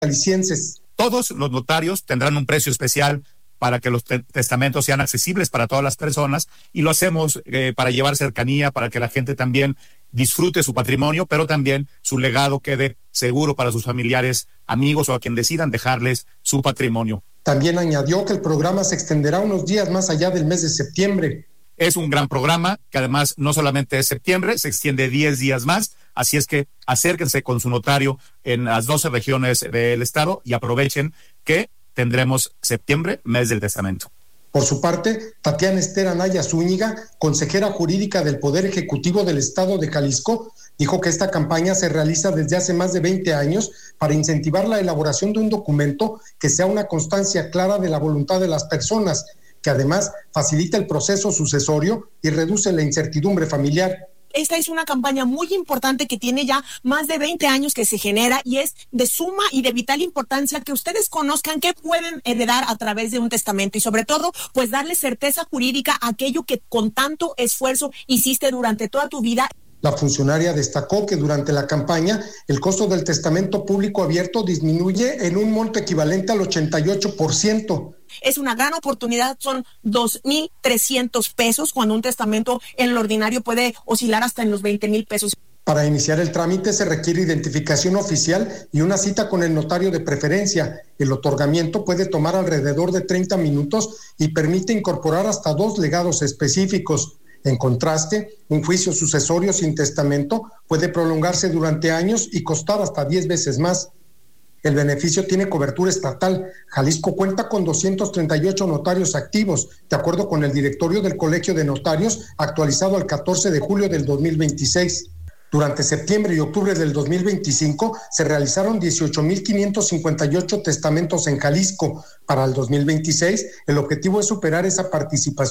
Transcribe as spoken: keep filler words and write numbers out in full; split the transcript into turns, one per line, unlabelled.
jaliscienses.
Todos los notarios tendrán un precio especial para que los te- testamentos sean accesibles para todas las personas, y lo hacemos eh, para llevar cercanía, para que la gente también disfrute su patrimonio, pero también su legado quede seguro para sus familiares, amigos o a quien decidan dejarles su patrimonio.
También añadió que el programa se extenderá unos días más allá del mes de septiembre.
Es un gran programa que además no solamente es septiembre, se extiende diez días más, así es que acérquense con su notario en las doce regiones del estado y aprovechen que tendremos septiembre, mes del testamento.
Por su parte, Tatiana Esther Anaya Zúñiga, consejera jurídica del Poder Ejecutivo del Estado de Jalisco, dijo que esta campaña se realiza desde hace más de veinte años para incentivar la elaboración de un documento que sea una constancia clara de la voluntad de las personas, que además facilita el proceso sucesorio y reduce la incertidumbre familiar.
Esta es una campaña muy importante que tiene ya más de veinte años que se genera y es de suma y de vital importancia que ustedes conozcan qué pueden heredar a través de un testamento y sobre todo pues darle certeza jurídica a aquello que con tanto esfuerzo hiciste durante toda tu vida.
La funcionaria destacó que durante la campaña el costo del testamento público abierto disminuye en un monto equivalente al ochenta y ocho por ciento.
Es una gran oportunidad, son dos mil trescientos pesos, cuando un testamento en lo ordinario puede oscilar hasta en los veinte mil pesos.
Para iniciar el trámite se requiere identificación oficial y una cita con el notario de preferencia. El otorgamiento puede tomar alrededor de treinta minutos y permite incorporar hasta dos legados específicos. En contraste, un juicio sucesorio sin testamento puede prolongarse durante años y costar hasta diez veces más. El beneficio tiene cobertura estatal. Jalisco cuenta con doscientos treinta y ocho notarios activos, de acuerdo con el directorio del Colegio de Notarios, actualizado al catorce de julio del dos mil veintiséis. Durante septiembre y octubre del dos mil veinticinco se realizaron dieciocho mil quinientos cincuenta y ocho testamentos en Jalisco. Para el dos mil veintiséis, el objetivo es superar esa participación